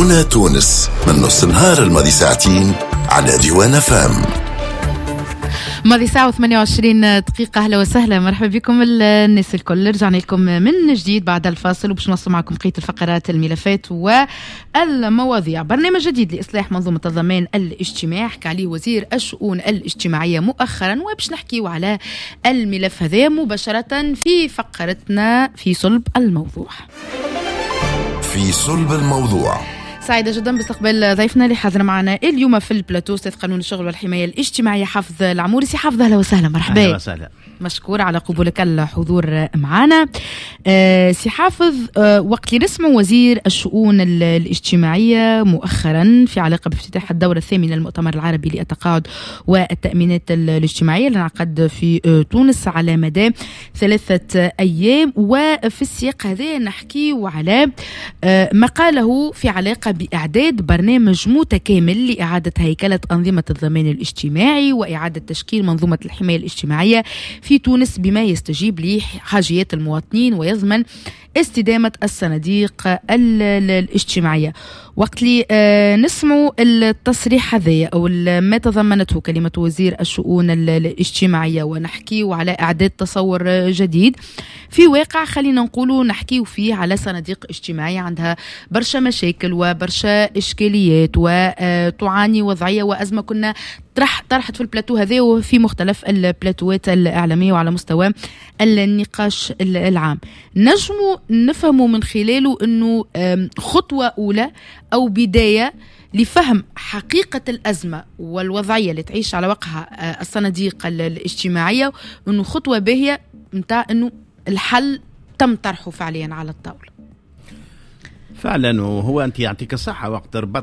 هنا تونس من نص النهار الماضي ساعتين على ديوان فام. ماضي ساعة 28 دقيقة. أهلا وسهلا، مرحبا بكم الناس الكل. رجعنا لكم من جديد بعد الفاصل وباش نوصل معكم بقية الفقرات، الملفات والمواضيع. برنامج جديد لإصلاح منظومة الضمان الاجتماعي حكى عليه وزير الشؤون الاجتماعية مؤخرا، وباش نحكيو على الملف هذا مباشرة في فقرتنا في صلب الموضوع. في صلب الموضوع. سعيدة جدا باستقبال ضيفنا اللي حاضر معنا اليوم في البلاتو، أستاذ قانون الشغل والحماية الاجتماعية حافظ العموري. سي حافظ أهلا وسهلا، مرحبا. أهلا وسهلا، مشكور على قبولك الحضور معنا. سي حافظ، وقت اللي رسموا وزير الشؤون الاجتماعية مؤخرا في علاقة بافتتاح الدورة الثامنة للمؤتمر العربي للتقاعد والتأمينات الاجتماعية اللي انعقد في تونس على مدى 3 أيام، وفي السياق هذا نحكي على ما قاله في علاقة بإعداد برنامج متكامل لإعادة هيكلة أنظمة الضمان الاجتماعي وإعادة تشكيل منظومة الحماية الاجتماعية في تونس بما يستجيب لحاجيات المواطنين ويضمن استدامة الصناديق الاجتماعية. وقت لي نسمع التصريح هذا أو ما تضمنته كلمة وزير الشؤون الاجتماعية ونحكي على إعداد تصور جديد في واقع خلينا نقولوا نحكي فيه على صناديق اجتماعية عندها برشا مشاكل وبرشا إشكاليات وتعاني وضعية وأزمة كنا طرحت في البلاتو هذا وفي مختلف البلاتوات الإعلامية وعلى مستوى النقاش العام. نجموا نفهموا من خلاله أنه خطوة أولى أو بداية لفهم حقيقة الأزمة والوضعية اللي تعيش على وقعها الصناديق الاجتماعية، أنه خطوة باهية متاع أنه الحل تم طرحه فعليا على الطاولة. فعلا، وهو أنت يعطيك الصحة وقت ربط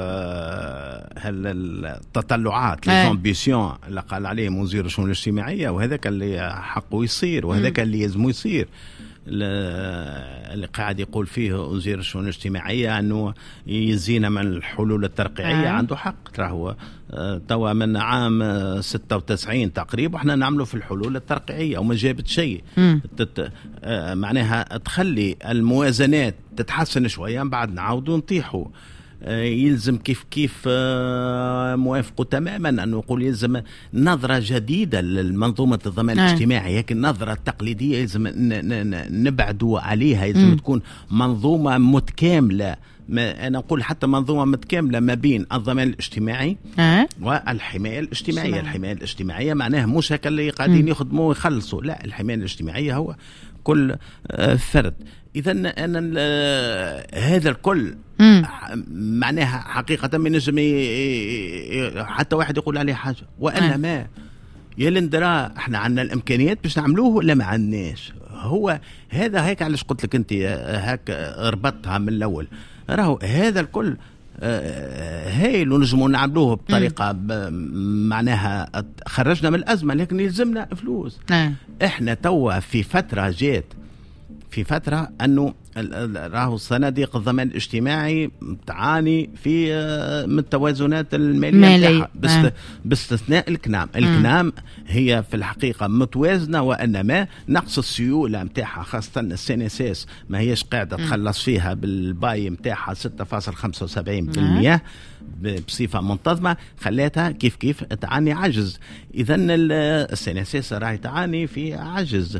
التطلعات الامبيسيون اللي قال عليهم وزير الشؤون الاجتماعية، وهذاك اللي حقه يصير وهذاك اللي يلزمه يصير. اللي قاعد يقول فيه وزير الشؤون الاجتماعية أنه يزينا من الحلول الترقيعية عنده حق. ترى توا من عام 96 تقريبا احنا نعمله في الحلول الترقيعية وما جابت شيء. معناها تخلي الموازنات تتحسن شوية بعد نعاودوا نطيحوا. يلزم كيف موافقه تماما أنه يقول يلزم نظرة جديدة للمنظومة الضمان الاجتماعي، لكن النظرة التقليدية يلزم نبعدوا عليها. يلزم تكون منظومة متكاملة. أنا أقول حتى منظومة متكاملة ما بين الضمان الاجتماعي والحماية الاجتماعية. الحماية الاجتماعية معناها مش هكا اللي قاعدين يخدموا ويخلصوا، لا، الحماية الاجتماعية هو كل فرد. إذا أنا هذا الكل معناها حقيقة من نجم حتى واحد يقول عليه حاجة وأنا ما يلندرا احنا عندنا الإمكانيات باش نعملوه ولا ما عندناش. هو هذا هيك علاش قلت لك أنت هاك ربطها من الأول. راهو هذا الكل هايل ونجموا نعملوه بطريقة معناها خرجنا من الأزمة، لكن يلزمنا فلوس. احنا توا في فترة جات في فترة أنه راهو صناديق الضمان الاجتماعي تعاني في من التوازنات المالية باستثناء الكنام هي في الحقيقة متوازنة، وإنما نقص السيولة متاعها خاصة السينيسيس ما هيش قاعدة تخلص فيها بالباي متاعها 6.75% بصفة منتظمة، خلاتها كيف تعاني عجز. إذن السينيسيس راهي تعاني في عجز،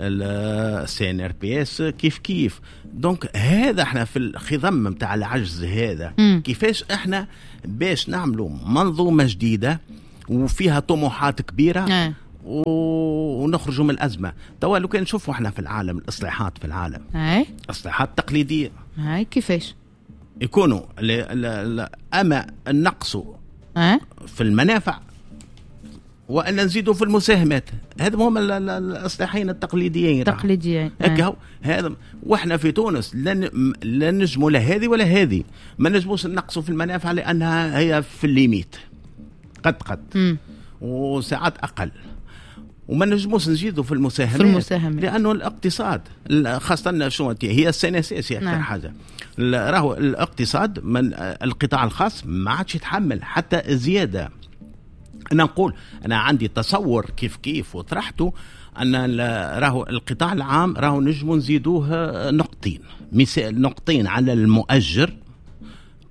CNRPS كيف دونك هذا احنا في الخضم متاع العجز هذا. كيفاش احنا باش نعملوا منظومة جديدة وفيها طموحات كبيرة ونخرجوا من الأزمة. توا لو كان نشوفوا احنا في العالم الإصلاحات في العالم إصلاحات تقليدية كيفاش يكونوا أما النقص في المنافع وأن نزيدوا في المساهمات. هذا هم الإصلاحين التقليديين هذا. وإحنا في تونس لا نجموا لا هذه ولا هذه. ما نجموش نقصوا في المنافع لأنها هي في الليميت قد وساعات أقل، وما نجموش نزيدوا في المساهمات لأنه الاقتصاد خاصة شو هي السيناسيس أكثر حاجة. راهو الاقتصاد من القطاع الخاص ما عادش يتحمل حتى زيادة. أنا نقول أنا عندي تصور كيف وطرحته أن راهو القطاع العام راهو نجمو نزيدوه نقطين على المؤجر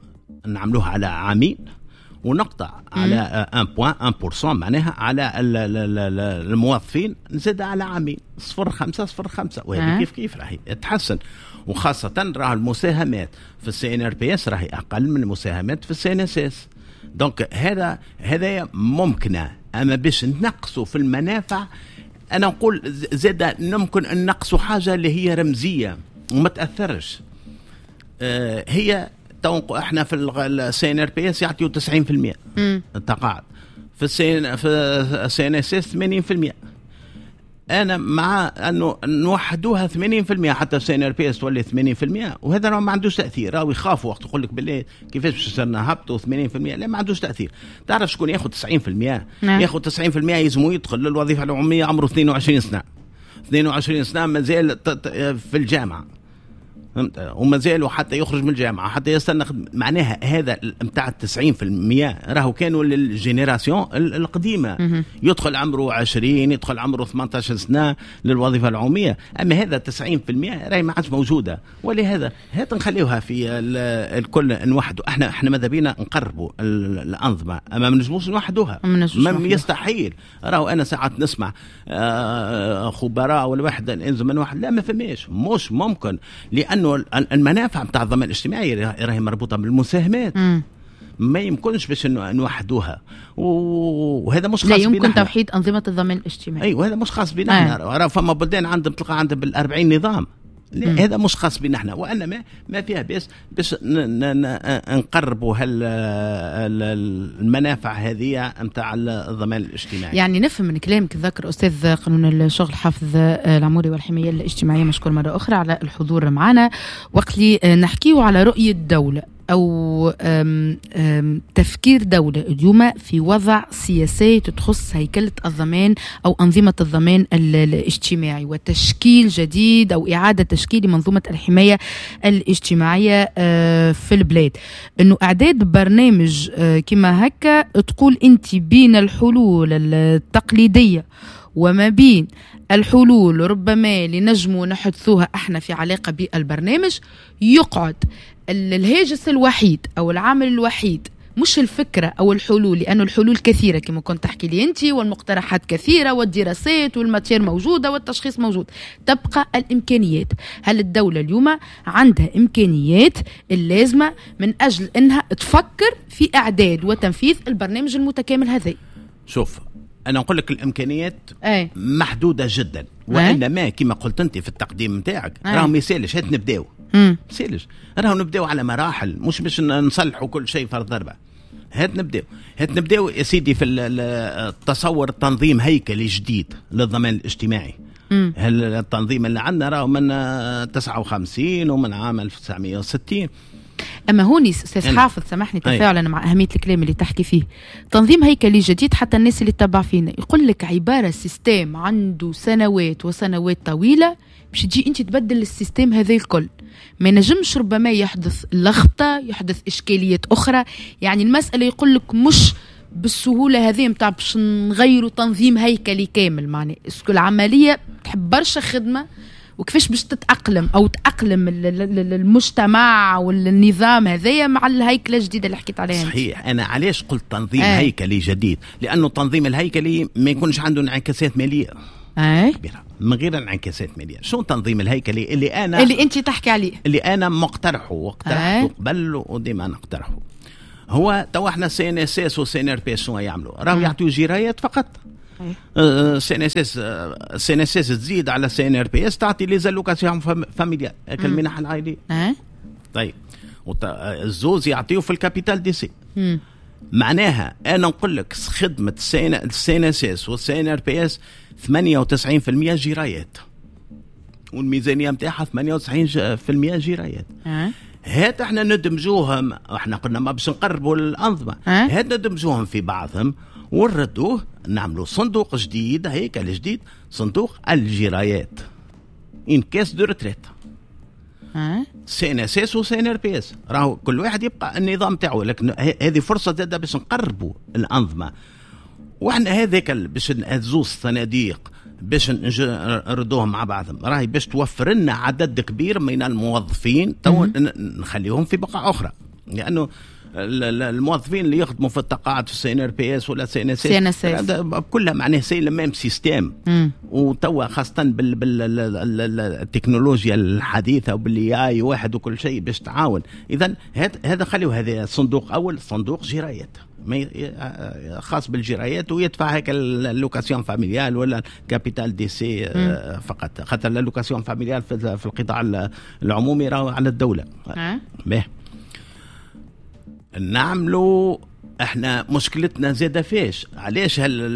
نعملوها على عامين ونقطع على 1% معناها على الموظفين نزيد على عامين 0.5 وهذه كيف راهي تتحسن. وخاصة راه المساهمات في CNRPS راهي أقل من المساهمات في CNSS. دونك هذا ممكنة. أما باش نقصوا في المنافع أنا نقول زاد ممكن أن نقصوا حاجة اللي هي رمزية وما تأثرش. هي احنا في CNRPS يعطيوا 90% التقاعد، في CNSS 80%. انا مع انه نوحدوها 80% حتى CNRPS تولي 80%، وهذا ما عندوش تاثير. راهو يخافوا وقت يقول لك بالله كيفاش باش صرنا هبطوا 80%، لا ما عندوش تاثير. تعرف شكون ياخذ 90%؟ ياخذ 90% يلزموا يدخل للوظيفه العموميه عمره 22 سنه. 22 سنه مازال في الجامعه وما زالوا حتى يخرج من الجامعة حتى يستنى. معناها هذا متاع 90% راهو كانوا للجينيراسيون القديمة. يدخل عمره 20، يدخل عمره 18 سنة للوظيفة العمومية. أما هذا 90% راهي ما عادش موجودة. ولهذا هات نخليوها في الكل نوحدوا. احنا ماذا بينا نقربوا الأنظمة، أما ما نجموش نوحدوها، ما يستحيل. راهو أنا ساعات نسمع خبراء والوحدة الإنظمة نوحد، لا ما فماش، مش ممكن. لأنه المنافع بتاع الضمان الاجتماعي راهي مربوطة بالمساهمات. ما يمكنش باش نوحدوها، وهذا مش خاص بنا. لا يمكن توحيد أنظمة الضمان الاجتماعي. وهذا مش خاص بنا. راه فما بلدان عندهم تلقى عندهم بال40 نظام. هذا مش خاص بنا احنا، وانما ما فيها باش نقربوا المنافع هذه نتاع الضمان الاجتماعي. يعني نفهم من كلامك ذكر استاذ قانون الشغل حافظ العموري والحمايه الاجتماعيه، مشكور مره اخرى على الحضور معنا. وقت لي نحكيو على رؤيه الدوله أو تفكير دولة اليوم في وضع سياسات تخص هيكلة الضمان أو أنظمة الضمان الاجتماعي وتشكيل جديد أو إعادة تشكيل منظومة الحماية الاجتماعية في البلاد، أنه إعداد برنامج كما هكا تقول أنت بين الحلول التقليدية وما بين الحلول ربما لنجموا نحدثوها احنا في علاقة بالبرنامج، يقعد الهاجس الوحيد أو العامل الوحيد مش الفكرة أو الحلول، لأنه الحلول كثيرة كما كنت تحكي لي أنت، والمقترحات كثيرة والدراسات والماتير موجودة والتشخيص موجود، تبقى الإمكانيات. هل الدولة اليوم عندها إمكانيات اللازمة من أجل أنها تفكر في إعداد وتنفيذ البرنامج المتكامل هذا؟ شوف أنا أقول لك الإمكانيات محدودة جدا، وإنما كما قلت أنت في التقديم متاعك راهم يسالش. هات نبداو سيلش، راهو نبداو على مراحل، مش باش نصلحوا كل شيء فرد ضربة. هات نبداو يا سيدي في التصور التنظيم هيكلي جديد للضمان الاجتماعي. التنظيم اللي عندنا راهو من 59 ومن عام 1960. أما هوني أستاذ حافظ سامحني تفاعلا مع أهمية الكلام اللي تحكي فيه، تنظيم هيكلي جديد حتى الناس اللي تتبع فينا يقول لك عبارة سيستم عنده سنوات وسنوات طويلة باش تجي أنت تبدل السيستم هذا الكل. ما نجمش ربما يحدث لخبطة، يحدث إشكاليات أخرى. يعني المسألة يقول لك مش بالسهولة هذه متاع باش نغيروا تنظيم هيكلي كامل. معنى العملية تحب برشا خدمة، وكيفاش باش تتأقلم أو تأقلم المجتمع والنظام هذايا مع الهيكلة الجديدة اللي حكيت عليها. صحيح. أنا علاش قلت تنظيم هيكلي جديد؟ لأنه التنظيم الهيكلي ما يكونش عنده انعكاسات مالية كبيرة، من غير انعكاسات مالية. شو التنظيم الهيكلي اللي أنت تحكي عليه، اللي أنا مقترحه واقترحته قبل وديما نقترحه؟ هو تو احنا CNSS وCNRPS شنو يعملوا؟ راهو يعطيو جرايات فقط. CNSS تزيد على CNRPS تعطي لي زالوكاسيون فاميليال المنح العائلية. طيب الزوز يعطيو في الكابيتال دي سي. معناها أنا نقول لك خدمة CNSS والCNRPS 98% جرايات، والميزانية متاعها 98% جرايات. هات احنا ندمجوهم، احنا قلنا ما باش نقربوا الأنظمة، هات ندمجوهم في بعضهم ونردوه، نعملوا صندوق جديد، هيكل جديد، صندوق الجرايات، إن كاس دو ريتريت. CNSS وCNRPS راهو كل واحد يبقى النظام تاعو، لكن هذه فرصة زادة باش نقربوا الأنظمة. وإحنا هذاك باش نزوز صناديق باش نردوهم مع بعضهم، راهي باش توفر لنا عدد كبير من الموظفين تو نخليهم في بقعة أخرى. لأنه الموظفين اللي يخدموا في التقاعد في CNRPS ولا CNSS كلها معناه سي لمام سيستم. وتوا خاصة بالتكنولوجيا الحديثة وبالAI واحد وكل شيء باش تعاون. إذا هذا خليه هذا صندوق أول، صندوق جرايات خاص بالجرايات ويدفع هيك اللوكاسيون فاميليال ولا كابيتال دي سي فقط، خاطر اللوكاسيون فاميليال في القطاع العمومي راهو على الدولة. نعملوا احنا مشكلتنا زيادة فيش علاش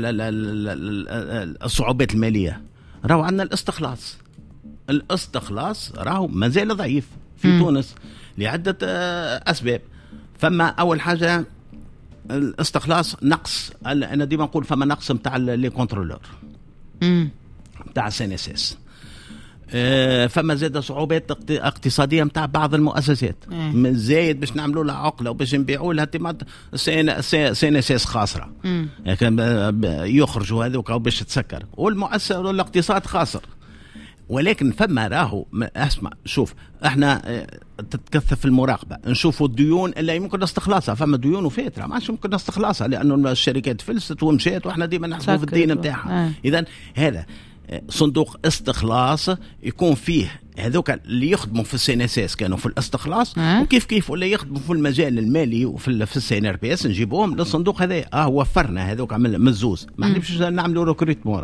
الصعوبات المالية؟ راهو عندنا الاستخلاص راهو مازال ضعيف في تونس لعدة أسباب. فما أول حاجة الاستخلاص نقص، أنا ديما نقول فما نقص متاع لي كونترولور متاع CNSS. فما زاد صعوبات اقتصادية متاع بعض المؤسسات زايد باش نعملوا لها عقلة وباش نبيعوا لها تيمات CNSS خاسرة يخرجوا هذوك باش تسكر والمؤسسة والاقتصاد خاسر. ولكن فما راهو اسمع شوف احنا تتكثف المراقبة نشوفوا الديون اللي يمكن استخلاصها. فما ديون وفاترة ما عادش ممكن استخلاصها لأنه الشركات فلست ومشيت واحنا ديما نحسبوا في الدين متاعها. إذن هذا صندوق استخلاص يكون فيه هذوك اللي يخدموا في CNSS كانوا في الاستخلاص وكيف ولا يخدموا في المجال المالي وفي CNRPS نجيبوهم للصندوق هذا. وفرنا هذوك من الزوز ما عندناش نعملوا ريكروتمون.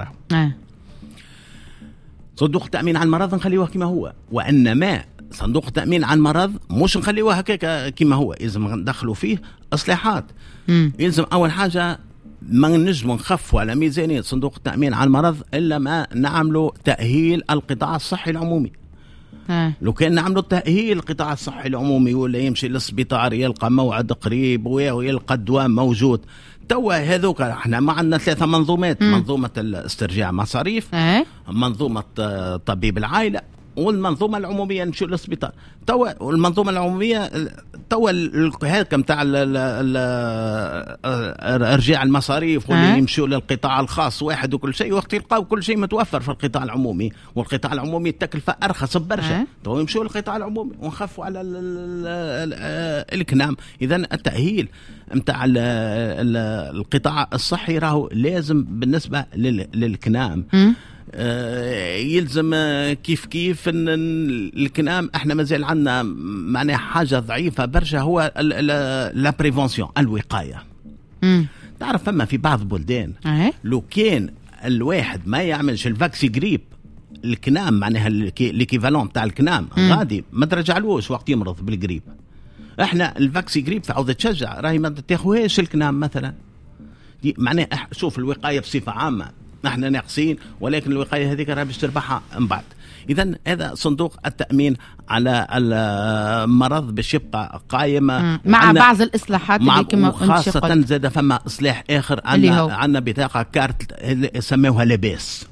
صندوق التأمين عن المرض نخليوه كما هو، وإنما صندوق التأمين عن المرض مش نخليوه هكاك كما هو، لازم ندخلوا فيه إصلاحات. يلزم أول حاجة ما نجم نخفوا على ميزانية صندوق التأمين عن المرض إلا ما نعملوا تأهيل القطاع الصحي العمومي. لو كان نعملوا تأهيل القطاع الصحي العمومي ولا يمشي للسبيطار يلقى موعد قريب ويلقى الدواء موجود. توا هذوك احنا ما عندنا 3 منظومات، منظومة الاسترجاع مصاريف، منظومة طبيب العائلة، والمنظومة العمومية نمشيو للسبيطار. توا المنظومة العمومية توا هيك نتاع ارجاع المصاريف واللي يمشيو للقطاع الخاص واحد وكل شيء، وقت يلقاو كل شيء متوفر في القطاع العمومي، والقطاع العمومي التكلفة أرخص برشا. توا يمشيو للقطاع العمومي ونخفوا على الكنام. إذن التأهيل نتاع القطاع الصحي راهو لازم بالنسبة للكنام. يلزم كيف ان الكنام احنا مازال عندنا معناها حاجه ضعيفه برشا، هو لا بريفونسيون الوقايه. تعرف فما في بعض البلدان لو كان الواحد ما يعملش الفاكسي جريب الكنام معناها ليكيفالون تاع الكنام غادي ما ترجعلوش وقت يمرض بالجريب. احنا الفاكسي جريب في عوضة تشجع راهي ما تاخوهاش الكنام مثلا. دي معناها شوف الوقايه بصفه عامه نحن ناقصين، ولكن الوقاية هذيك راح باش تربحها من بعد. إذن هذا صندوق التأمين على المرض باش يبقى قائمة مع بعض الإصلاحات اللي كما خاصة زاد فما إصلاح آخر عندنا بطاقة كارت سموها لباس.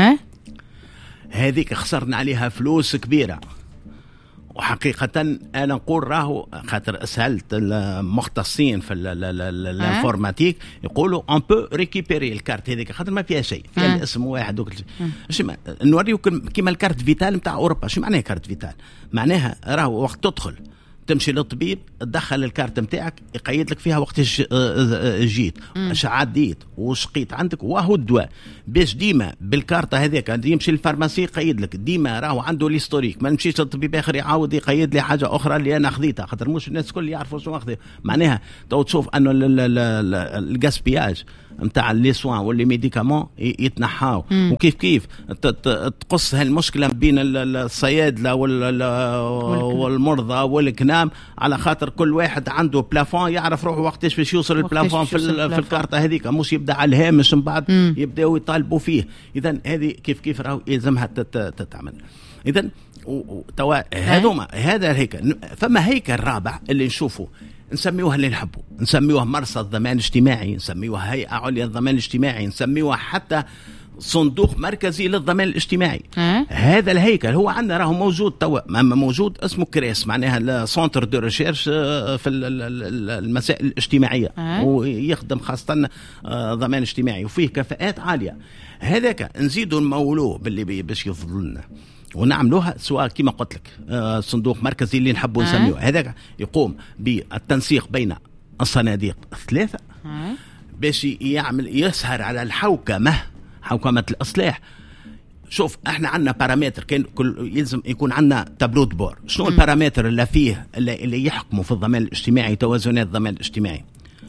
هذيك خسرنا عليها فلوس كبيرة، وحقيقة أنا نقول راهو خاطر سألت المختصين في الانفورماتيك يقولوا on peut récupérer الكارت هذيك خاطر ما فيها شيء، فيها الاسم واحد وكل شيء. نوريكم كيما الكارت فيتال متاع أوروبا. شو معناها كارت فيتال؟ معناها راهو وقت تدخل تمشي للطبيب تدخل الكارت متاعك يقيد لك فيها وقت جيت اشعاعات ديت وشقيت عندك وهو الدواء، باش ديما بالكارت هذاك يمشي الفارماسي يقيد لك ديما راهو عنده ليستوريك، ما نمشيش للطبيب اخر يعاود يقيد لي حاجه اخرى اللي انا خذيتها، خاطر مش الناس الكل يعرفوا شنو اخذ. معناها تو تشوف انه الغاسبياج نتاع لي سوان واللي ميديكامون يتنحاو، وكيف تقص هالمشكله بين الصيادله والمرضى والكنام، على خاطر كل واحد عنده بلافون يعرف روحه وقتاش باش يوصل البلافون في الكارته هذيك، مش يبدا على الهامش من بعد يبداو يطالبوا فيه. اذا هذه كيف راهو يلزمها تتعمل. اذا توا هذا هيك. فما هيك الرابع اللي نشوفه نسميوها اللي نحبه، نسميوها مرصد ضمان اجتماعي، نسميوها هيئة عليا للضمان الاجتماعي، نسميوها حتى صندوق مركزي للضمان الاجتماعي. هذا الهيكل هو عندنا راهو موجود توا، موجود اسمه كريس معناها السنتر دو ريشيرش في المسائل الاجتماعية، ويخدم خاصة ضمان اجتماعي وفيه كفاءات عالية. هذاك نزيدوا نمولوه باللي باش يفضل لنا. ونعملوها سواء كما قلت لك صندوق مركزي اللي نحبوا نسميه هذاك يقوم بالتنسيق بين الصناديق الثلاثة باش يسهر على حوكمة الإصلاح. شوف احنا عندنا بارامتر يلزم يكون عندنا تابلو بور. شنو البارامتر اللي فيه اللي يحكموا في الضمان الاجتماعي توازنات الضمان الاجتماعي؟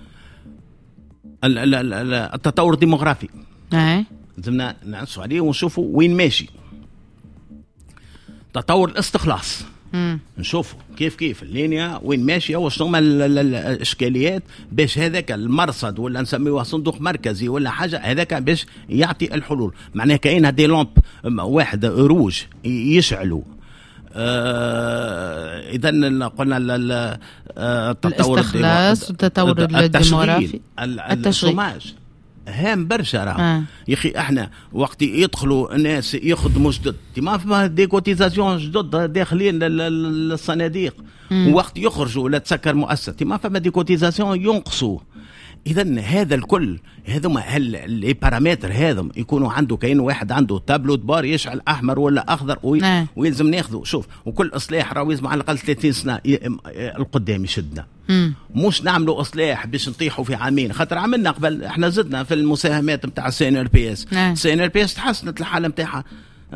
التطور الديموغرافي لازمنا نعسوا عليه ونشوفوا وين ماشي. تطور الاستخلاص نشوفوا كيف اللينيا وين ماشيه وشنو هما الاشكاليات باش هذاك المرصد ولا نسميوه صندوق مركزي ولا حاجه هذاك باش يعطي الحلول. معناها كاين هذه لامب واحد روج يشعلوا اذا قلنا التطور الاستخلاص والتطور الديموغرافي الشوماج هام برشا راه يا اخي احنا وقت يدخلوا الناس يخدموا جدد ما فما دي كوتيزاسيون جدد داخلين الصناديق ووقت يخرجوا ولا تسكر مؤسسه ما فما دي كوتيزاسيون ينقصوا. اذا هذا الكل هذوما لي بارامتر هذم يكونوا عنده كاين واحد عنده تابلو بار يشعل احمر ولا اخضر ويلزم ناخذه. شوف وكل اصلاح راه يلزم على الاقل 30 سنه القدام يشدنا. مش نعملوا اصلاح باش نطيحوا في عامين. خاطر عملنا قبل احنا زدنا في المساهمات نتاع CNRPS تحسنت الحاله نتاعها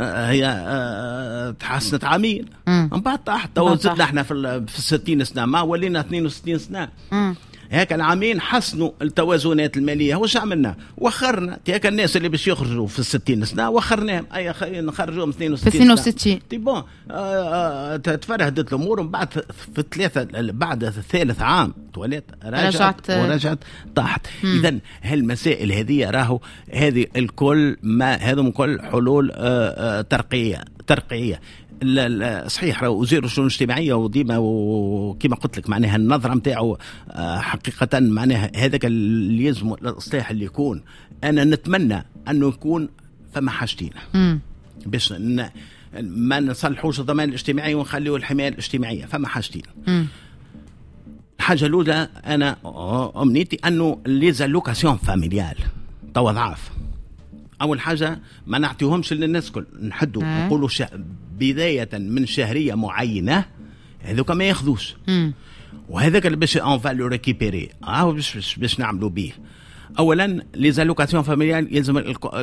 هي تحسنت عامين من بعد طاحت زدنا احنا في 60 سنه ما ولينا 62 سنه. هيك العامين حسنوا التوازنات الماليه. واش عملنا؟ وخرنا هيك الناس اللي باش يخرجوا في 60 سنه وخرناهم نخرجوهم 62 تي بون تفرهدت الامور. ومن بعد بعد الثالث عام توليت ورجعت طاحت. اذا هالمسائل هذه راهو هذه الكل ما هذم كل حلول ترقيعيه. صحيح راه وزير الشؤون الاجتماعيه وديما وكما قلت لك معناها النظره نتاعو حقيقه معناها هذاك اللي يلزم الاصلاح اللي يكون. انا نتمنى انه يكون فما حاجتين باش ما نصلحوش الضمان الاجتماعي ونخليو الحمايه الاجتماعيه. فما حاجتين. الحاجه الاولى انا امنيتي انه ليزالوكاسيون فاميليال توا ضعاف. اول حاجه ما نعطيهمش للناس كل نحدوا نقولوا بدايه من شهريه معينه هذوك ما ياخذوش. وهذاك اللي باش اون فالو ريكيبيري باش نعملوا به. اولا لي زالوكاسيون فاميليال يلزم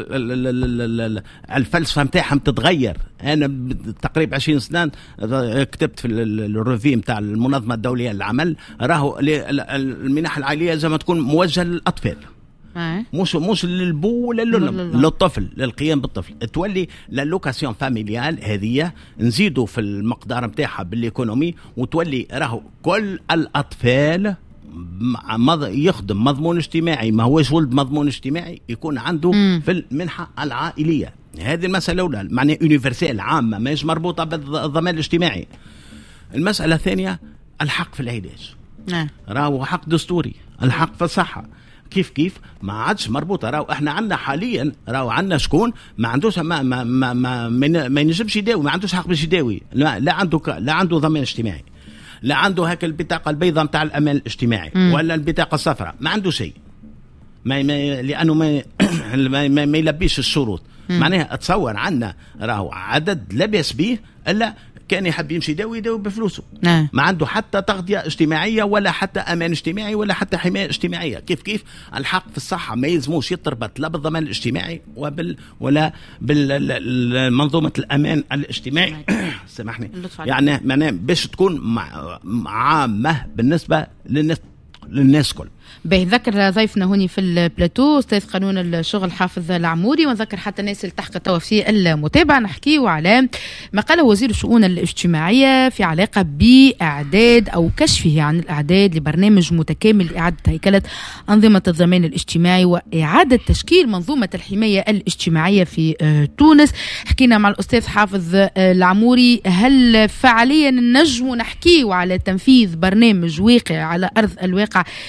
الفلسفه نتاعهم تتغير. انا تقريبا 20 سنه كتبت في الريفي نتاع المنظمه الدوليه للعمل راهو المنح العائليه لازم تكون موجهه للاطفال مش للبو ولا للطفل للقيام بالطفل. تولي لالوكاسيون فاميليال هذه نزيدوا في المقدار نتاعها بالايكونومي وتولي راهو كل الاطفال يخدم مضمون اجتماعي ما هوش ولد مضمون اجتماعي يكون عنده في المنحه العائليه. هذه المساله الاولى معناها يونيفرسال عامه ماهيش مربوطه بالضمان الاجتماعي. المساله الثانيه الحق في العلاج راهو حق دستوري. الحق في الصحه كيف ما عادش مربوطه. راهو احنا عندنا حاليا راهو عندنا شكون ما عندوش ما ينجمش يداوي ما عندوش حق باش يداوي. لا عنده ضمان اجتماعي لا عنده هاك البطاقه البيضاء نتاع الامان الاجتماعي ولا البطاقه الصفراء ما عنده شيء لانه ما يلبيش الشروط. معناها اتصور عندنا راهو عدد لا باس به الا كان يحب يمشي يداوي بفلوسه. ما عنده حتى تغطية اجتماعية ولا حتى أمان اجتماعي ولا حتى حماية اجتماعية. كيف الحق في الصحة ما يلزموش يتربط لا بالضمان الاجتماعي ولا بالمنظومة الأمان الاجتماعي. سامحني يعني معناه باش تكون عامة بالنسبة للناس كل. بذكر ضيفنا هوني في البلاتو استاذ قانون الشغل حافظ العموري ونذكر حتى الناس اللي تحت توا في المتابعه نحكيوا على ما قاله وزير الشؤون الاجتماعيه في علاقه باعداد او كشفه عن الاعداد لبرنامج متكامل لاعاده هيكله انظمه الضمان الاجتماعي واعاده تشكيل منظومه الحمايه الاجتماعيه في تونس. حكينا مع الاستاذ حافظ العموري هل فعليا نجم نحكيوا على تنفيذ برنامج واقع على ارض الواقع في علاقه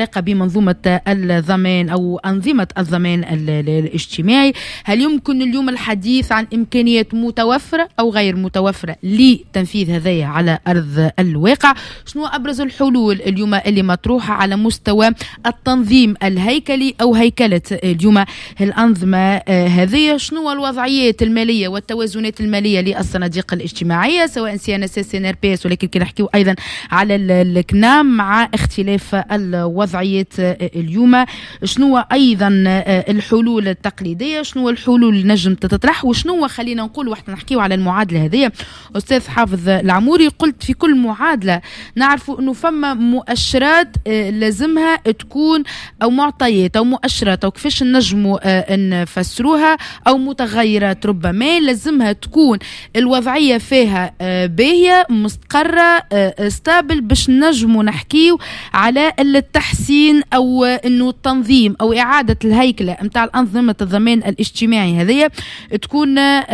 علاقة بمنظومة الضمان أو أنظمة الضمان الاجتماعي. هل يمكن اليوم الحديث عن إمكانيات متوفرة أو غير متوفرة لتنفيذ هذايا على أرض الواقع؟ شنو أبرز الحلول اليوم اللي مطروحة على مستوى التنظيم الهيكلي أو هيكلة اليوم الأنظمة هذه؟ شنو الوضعيات المالية والتوازنات المالية للصناديق الاجتماعية سواء CNSS CNRPS، ولكن كي نحكيو أيضا على الكنام مع اختلاف الوضعيات اليوم؟ شنو أيضا الحلول التقليدية؟ شنو الحلول اللي نجم تتطرح؟ وشنو خلينا نقول وقت نحكيو على المعادلة هذه أستاذ حافظ العموري؟ قلت في كل معادلة نعرفوا أنه فما مؤشرات لازمها تكون أو معطيات أو مؤشرات أو كيفاش نجموا نفسروها أو متغيرات ربما لازمها تكون الوضعية فيها باهية مستقرة ستابل باش نجموا نحكيو على التحسين أو أنه التنظيم أو إعادة الهيكلة متاع الأنظمة الضمان الاجتماعي هذه تكون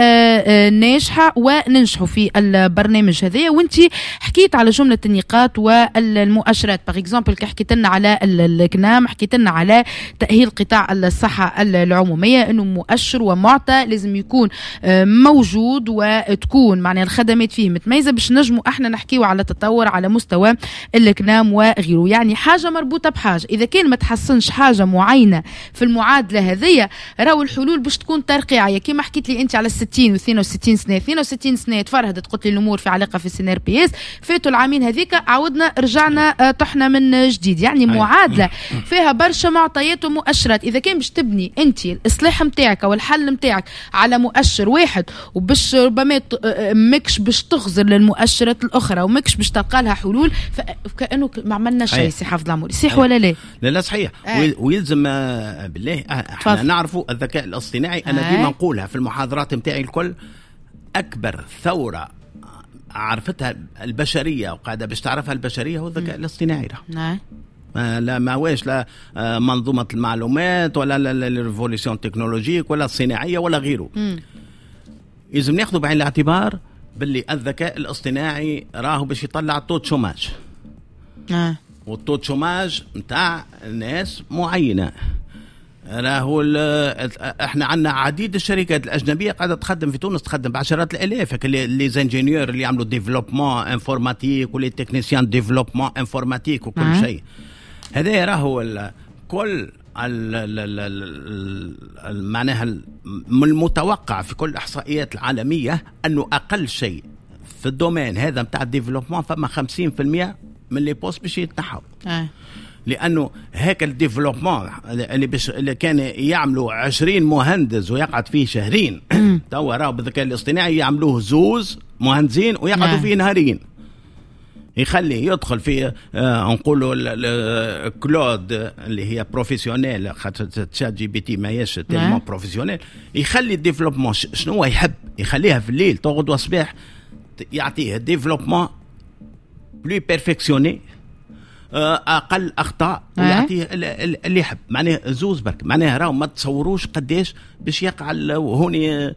ناجحة وننجحوا في البرنامج هذا. وانتي حكيت على جملة النقاط والمؤشرات باغ اكزامبل كي حكيت لنا على الكنام، حكيت لنا على تأهيل قطاع الصحة العمومية انه مؤشر ومعطى لازم يكون موجود وتكون معناها الخدمات فيه متميزة باش نجموا احنا نحكيو على تطور على مستوى الكنام وغيره. يعني حاجة مربوطة بحاجة، اذا كان ما تحسنش حاجة معينة في المعادلة هذه راهو الحلول باش تكون ترقيعية. كما حكيت لي انت على 60 و62 سنة، 62 سنة تفرهدت قلت لي الامور في علاقة في CNRPS، فاتوا العامين هذيك عودنا رجعنا طحنا من جديد. يعني معادلة فيها برشا معطيات ومؤشرات. اذا كان باش تبني انت الاصلاح نتاعك او الحل نتاعك على مؤشر واحد وباش ربما ماكش باش تغزر للمؤشرات الاخرى وماكش باش تلقى لها حلول، فكأنه ما عملنا شيء. سي حافظ العموري صحيح ولا لا؟ لا صحيح. ويلزم بالله احنا نعرفوا الذكاء الاصطناعي. انا ديما نقولها في المحاضرات نتاعي الكل، اكبر ثورة عرفتها البشرية وقاعدة باش تعرفها البشرية هو الذكاء الاصطناعي. لا ما واش لا منظومة المعلومات ولا الريفوليسيون تكنولوجيك ولا الصناعية ولا غيره. لازم ناخذوا بعين الاعتبار باللي الذكاء الاصطناعي راهو باش يطلع طوط شوماج. والطوط شوماج نتاع ناس معينة. راهو احنا عندنا عديد الشركات الاجنبيه قاعده تخدم في تونس، تخدم بعشرات الالاف. لي زانجينيور اللي يعملوا ديفلوبمون انفورماتيك ولي تكنيسيان ديفلوبمون انفورماتيك وكل شيء هذا راهو كل معناها من المتوقع في كل الاحصائيات العالميه انه اقل شيء في الدومين هذا نتاع الديفلوبمون فما 50% من لي بوست باش يتنحوا. لانه هيك الديفلوبمون اللي كان يعملوا 20 مهندس ويقعد فيه شهرين توا راهو بالذكاء الاصطناعي يعملوه زوز مهندسين ويقعدوا فيه نهارين. يخلي يدخل في نقولوا كلود اللي هي بروفيسيونيل، خاطر تشات جي بي تي ما هيش تيلمون بروفيسيونيل. يخلي الديفلوبمون شنو يحب يخليها في الليل تقعد وصباح يعطيه ديفلوبمون بلو بيرفكسيوني اقل اخطاء ويعطيه اللي يحب. معناه زوز برك. معناها راهو ما تصوروش قداش باش يقع. وهوني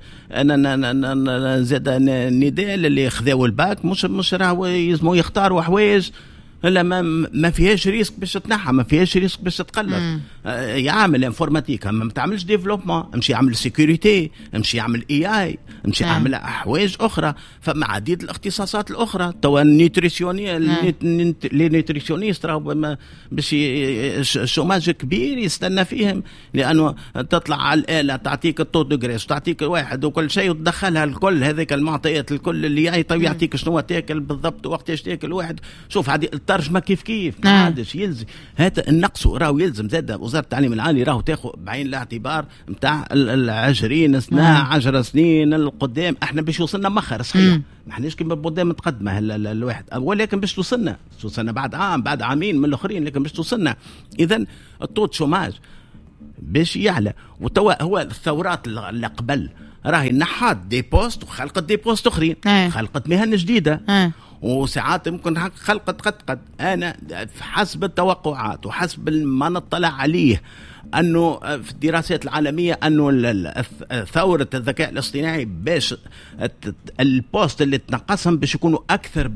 انا زاد النداء اللي خذاو الباك مش راهو يلزموا يختاروا حوايج لا ما فيهاش ريسك باش تنحى، ما فيهاش ريسك باش تقلل. يعمل انفورماتيك ما تعملش ديفلوبمون، امشي يعمل سيكوريتي، امشي يعمل اي امشي يعمل حوايج اخرى. فمع عديد الاختصاصات الاخرى توا النيوتريسيوني لي نيوتريسيونيست راهو باش الشوماج كبير يستنى فيهم، لانه تطلع على الاله تعطيك الطوط دوغريس تعطيك واحد وكل شيء وتدخلها الكل هذيك المعطيات الكل اللي يعطيك شنو تاكل بالضبط وقتاش تاكل واحد. شوف هذه الترجمه كيف ما عادش يلزم هذا النقص. راهو يلزم زاد وزاره التعليم العالي راهو تاخذ بعين الاعتبار نتاع 20 سنه 10 سنين القدام. احنا باش وصلنا مخر صحيح، ما احناش كيما قدام متقدمه الواحد، ولكن باش توصلنا بعد عام بعد عامين من الاخرين، لكن باش توصلنا. اذا الطوط شوماج باش يعلى. وتوا هو الثورات اللي قبل راهي نحات دي بوست وخلقت دي بوست اخرين، خلقت مهن جديده وساعات ممكن خلقت قد انا حسب التوقعات وحسب ما نطلع عليه انه في الدراسات العالميه انه ثوره الذكاء الاصطناعي باش البوست اللي تنقسم باش يكونوا اكثر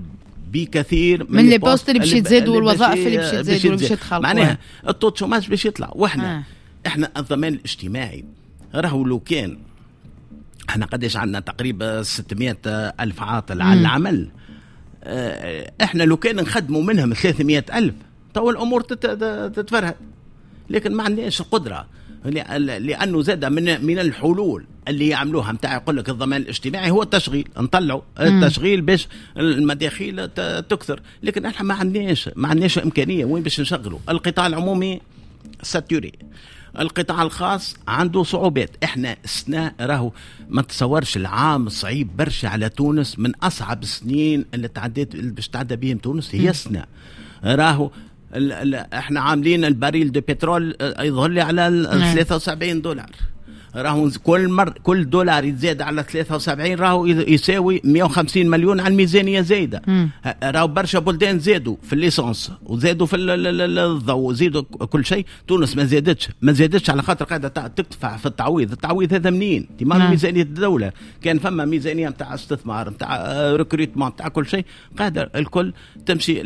بكثير من لي بوست اللي باش يتزادوا والوظائف اللي باش يتزادوا باش يتخلقوا. معناها الطوط شوماج باش يطلع. واحنا احنا الضمان الاجتماعي راهو لو كان احنا قداش عندنا تقريبا 600 ألف عاطل على العمل، احنا لو كان نخدموا منهم 300 ألف تو الامور تتفرهد، لكن ما عندناش القدره، لانه زاد من الحلول اللي يعملوها نتاع يقول لك الضمان الاجتماعي هو التشغيل، نطلعوا التشغيل باش المداخيل تكثر، لكن احنا ما عندناش امكانيه وين باش نشغلوا. القطاع العمومي ساتوري، القطاع الخاص عنده صعوبات. احنا السنة راهو ما تصورش العام صعيب برشا على تونس، من اصعب السنين اللي تعديت باش تعدى بهم تونس هي السنة. راهو احنا عاملين الباريل دو بترول يظهر لي على 73 دولار، راهو كل دولار يتزاد على 73 راهو يساوي 150 مليون على الميزانية زايدة. راهو برشا بلدان زادوا في الليسانس وزادوا في الضوء وزادوا كل شيء. تونس ما زادتش على خاطر قاعدة تدفع في التعويض هذا منين؟ تمام ميزانية الدولة كان فما ميزانية متاع استثمار متاع ريكروتمون متاع كل شيء، قادر الكل تمشي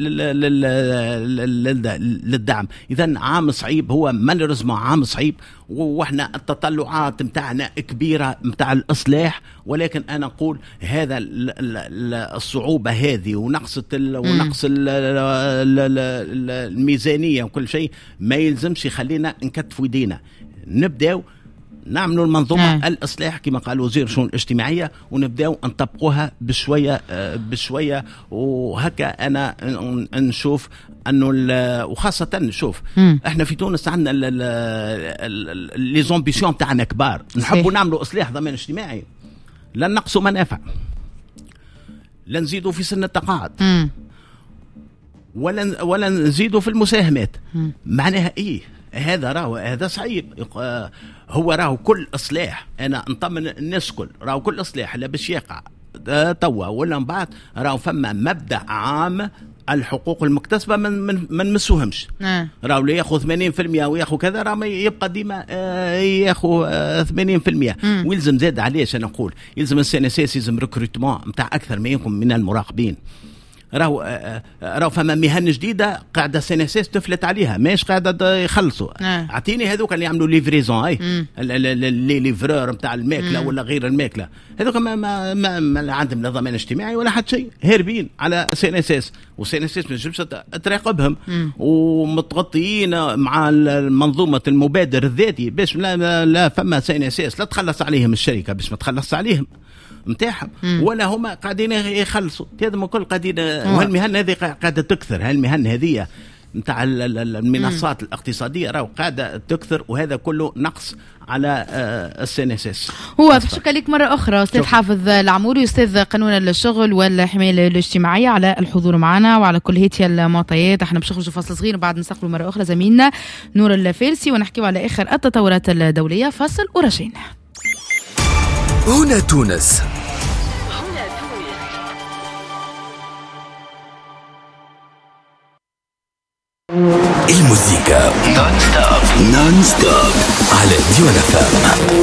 للدعم. إذن عام صعيب، هو مالوريزمون عام صعيب، واحنا التطلعات متاعنا كبيرة متاع الإصلاح، ولكن أنا أقول هذا الصعوبة هذه ونقص الميزانية وكل شيء ما يلزمش يخلينا نكتفوا يدينا. نبداو نعملوا المنظومة الإصلاح كما قال وزير الشؤون الاجتماعية، ونبداو نطبقوها بشوية وهكا. أنا نشوف أنه وخاصة نشوف احنا في تونس عندنا لي زامبيسيون تاعنا كبار، نحبوا نعملوا إصلاح ضمان اجتماعي، لا نقصوا منافع، لا نزيدوا في سن التقاعد، ولا نزيدوا في المساهمات. معناها إيه؟ هذا صعيب. هو راهو كل إصلاح، أنا نطمن الناس كل راهو كل إصلاح لا باش يقع توا ولا من بعد، راهو فما مبدأ عام الحقوق المكتسبة من مسوهمش. راهو اللي ياخذ 80% وياخذ كذا راه يبقى ديما ياخذ 80%. ويلزم زاد عليش أنا نقول يلزم السينسيس يلزم ريكروتمون متاع أكثر ما يمكن من المراقبين. راهو فما مهن جديده قاعده سينسيس تفلت عليها ماش قاعده يخلصوا. اعطيني هذوك اللي يعملوا ليفريزون اللي ليفرور نتاع الماكله ولا غير الماكله، هذوك ما عندهم لا ضمان اجتماعي ولا حتى شيء، هاربين على سينسيس، وسينسيس ما تجمش تراقبهم، ومتغطيين مع منظومه المبادر الذاتي باش لا فما سينسيس لا تخلص عليهم الشركه باش ما تخلص عليهم متاعهم، ولا هما قاعدين يخلصوا. هذا كل قاعدين، وهالمهن هذه قاعده تكثر، هالمهن هذه نتاع المنصات الاقتصاديه راهو قاعده تكثر، وهذا كله نقص على السينسيس. هو شكرا لك مره اخرى استاذ حافظ العموري، استاذ قانون الشغل والحمايه الاجتماعيه، على الحضور معنا وعلى كل هذه المعطيات. احنا باش نخرجوا فاصل صغير وبعد نستقبلوا مره اخرى زميلنا نور الفارسي ونحكيوا على اخر التطورات الدوليه. فاصل ورجعنا. هنا تونس. الموسيقى نون ستوب على ديوان FM.